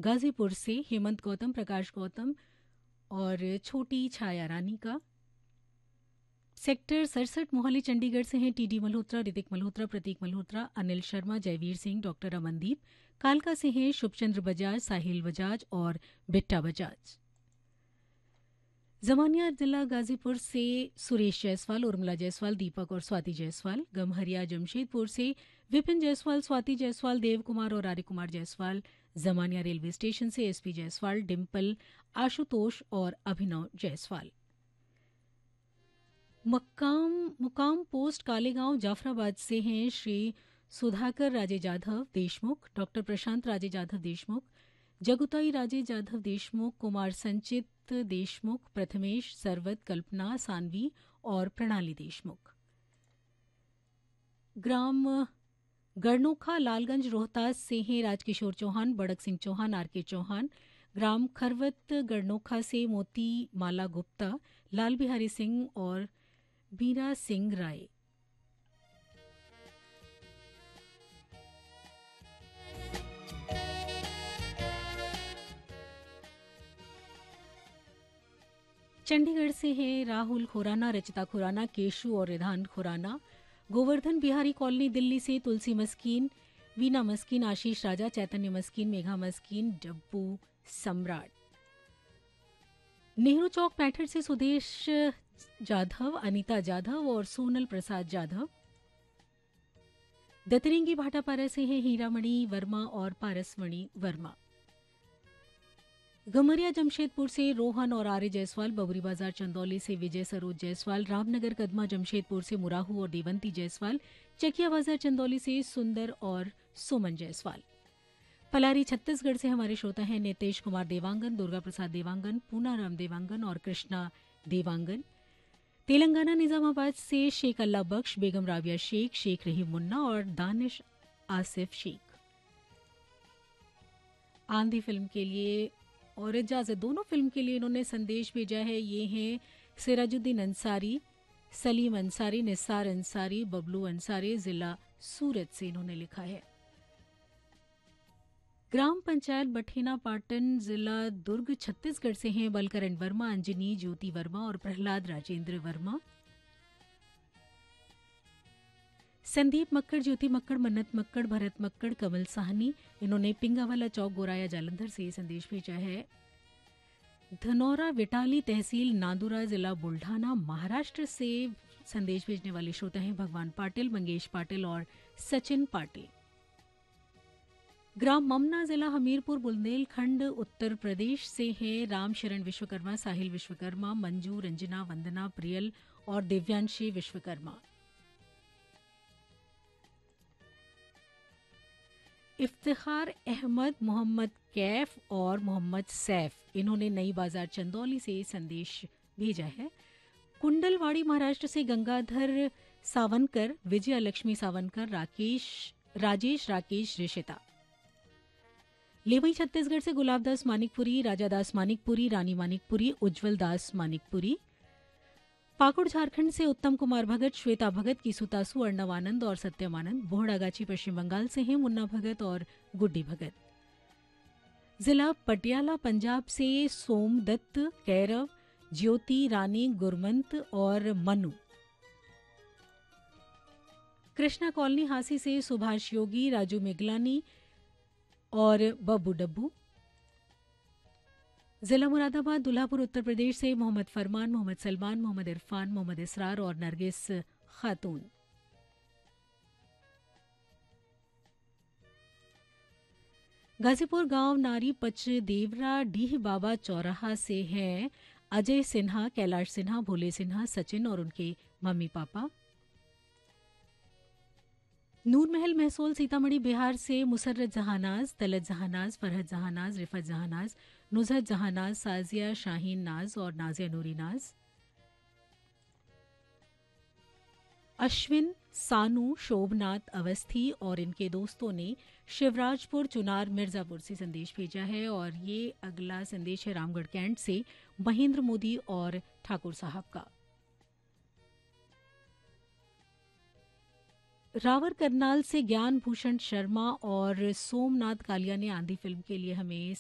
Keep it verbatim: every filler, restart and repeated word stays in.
गाजीपुर से हेमंत गौतम, प्रकाश गौतम और छोटी छाया रानी का। सेक्टर सड़सठ मोहाली चंडीगढ़ से हैं टीडी मल्होत्रा, ऋतिक मल्होत्रा, प्रतीक मल्होत्रा, अनिल शर्मा, जयवीर सिंह, डॉक्टर अमनदीप। कालका से हैं शुभचंद्र बजाज, साहिल बजाज और बिट्टा बजाज। जमानिया जिला गाजीपुर से सुरेश जायसवाल, उर्मिला जायसवाल, दीपक और स्वाति जायसवाल। गमहरिया जमशेदपुर से विपिन जायसवाल, स्वाति जायसवाल, देव कुमार और आर्य कुमार जायसवाल। जमानिया रेलवे स्टेशन से एसपी जायसवाल, डिम्पल, आशुतोष और अभिनव जायसवाल। मक्काम मुकाम पोस्ट कालेगांव जाफराबाद से हैं श्री सुधाकर राजे जाधव देशमुख, डॉक्टर प्रशांत राजे जाधव देशमुख, जगुताई राजे जाधव देशमुख, कुमार संचित देशमुख, प्रथमेश, सरवत, कल्पना, सानवी और प्रणाली देशमुख। ग्राम गढ़नोखा लालगंज रोहतास से हैं राजकिशोर चौहान, बड़क सिंह चौहान, आर के चौहान। ग्राम खरवत गढ़नोखा से मोती माला गुप्ता, लाल बिहारी सिंह और बीरा सिंह राय। चंडीगढ़ से हैं राहुल खुराना, रचिता खुराना, केशु और रिधान खुराना। गोवर्धन बिहारी कॉलोनी दिल्ली से तुलसी मस्कीन, वीना मस्कीन, आशीष राजा, चैतन्य मस्कीन, मेघा मस्कीन, डब्बू सम्राट। नेहरू चौक पैठर से सुदेश जाधव, अनीता जाधव और सोनल प्रसाद जाधव। दतरेंगी भाटापारा से हैं हीरामणि वर्मा और पारसमणि वर्मा। गमरिया जमशेदपुर से रोहन और आर्य जायसवाल, बबरी बाजार चंदौली से विजय सरोज जायसवाल, रामनगर कदमा जमशेदपुर से मुराहू और देवंती जायसवाल, चकिया बाजार चंदौली से सुंदर और सुमन जायसवाल। पलारी छत्तीसगढ़ से हमारे श्रोता हैं नितेश कुमार देवांगन, दुर्गा प्रसाद देवांगन, पूनाराम देवांगन और कृष्णा देवांगन। तेलंगाना निजामाबाद से शेख अल्लाह बख्श, बेगम राबिया शेख, शेख रहीम मुन्ना और दानिश आसिफ शेख। आंधी फिल्म के लिए और इजाजत दोनों फिल्म के लिए इन्होंने संदेश भेजा है। ये हैं सिराजुद्दीन अंसारी, सलीम अंसारी, निसार अंसारी, बबलू अंसारी, जिला सूरत से इन्होंने लिखा है। ग्राम पंचायत बठेना पाटन, जिला दुर्ग छत्तीसगढ़ से हैं बलकरण वर्मा, अंजनी ज्योति वर्मा और प्रहलाद राजेंद्र वर्मा। संदीप मक्कड़, ज्योति मक्कड़, मन्नत मक्कड़, भरत मक्कड़, कमल साहनी, इन्होंने पिंगावाला चौक गोराया जालंधर से संदेश भेजा है। धनौरा विटाली तहसील नांदुरा, जिला बुल्ढाना, महाराष्ट्र से संदेश भेजने वाले श्रोता हैं भगवान पाटिल, मंगेश पाटिल और सचिन पाटिल। ग्राम ममना, जिला हमीरपुर, बुंदेलखंड, उत्तर प्रदेश से हैं राम शरण विश्वकर्मा, साहिल विश्वकर्मा, मंजू, रंजना, वंदना, प्रियल और दिव्यांशी विश्वकर्मा। इफ्तिखार अहमद, मोहम्मद कैफ और मोहम्मद सैफ, इन्होंने नई बाजार चंदौली से संदेश भेजा है। कुंडलवाड़ी महाराष्ट्र से गंगाधर सावनकर, विजया लक्ष्मी सावनकर, राकेश राजेश राकेश ऋषिता। लेवई छत्तीसगढ़ से गुलाबदास मानिकपुरी, राजादास मानिकपुरी, रानी मानिकपुरी, उज्जवल दास मानिकपुरी। पाकुड़ झारखंड से उत्तम कुमार भगत, श्वेता भगत, कीसुतासु, अर्णव आनंद और सत्यम आनंद। बोहड़ागाछी पश्चिम बंगाल से हैं मुन्ना भगत और गुड्डी भगत। जिला पटियाला पंजाब से सोमदत्त, कैरव, ज्योति रानी, गुरमंत और मनु। कृष्णा कॉलोनी हासी से सुभाष योगी, राजू मिगलानी और बब्बू डब्बू। जिला मुरादाबाद दुल्हापुर उत्तर प्रदेश से मोहम्मद फरमान, मोहम्मद सलमान, मोहम्मद इरफान, मोहम्मद इसरार और नरगिस खातून। गाजीपुर गांव नारी पच देवरा डीह बाबा चौराहा से हैं अजय सिन्हा, कैलाश सिन्हा, भोले सिन्हा, सचिन और उनके मम्मी पापा। नूरमहल महसूल सीतामढ़ी बिहार से मुसर्रत जहानाज, तलत जहानाज, फरहत जहानाज, रिफत जहानाज, नुजहत जहानाज, साजिया शाहीन नाज और नाजिया नूरी नाज। अश्विन, सानू, शोभनाथ अवस्थी और इनके दोस्तों ने शिवराजपुर, चुनार, मिर्जापुर से संदेश भेजा है। और ये अगला संदेश है रामगढ़ कैंट से महेंद्र मोदी और ठाकुर साहब का। रावर करनाल से ज्ञान भूषण शर्मा और सोमनाथ कालिया ने आंधी फिल्म के लिए हमें